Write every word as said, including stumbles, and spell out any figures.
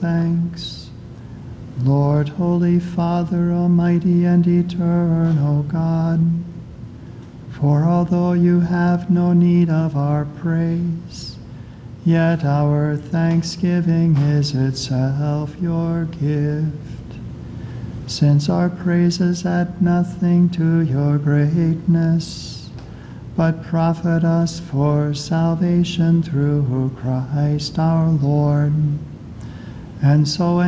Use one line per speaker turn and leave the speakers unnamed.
thanks. Lord, Holy Father, Almighty and eternal God, for although you have no need of our praise, yet our thanksgiving is itself your gift. Since our praises add nothing to your greatness, but profit us for salvation through Christ our Lord, and so